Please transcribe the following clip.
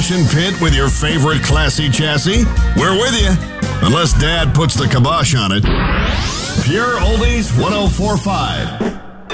passion pit with your favorite classy chassis? We're with you, unless Dad puts the kibosh on it. Pure Oldies 1045.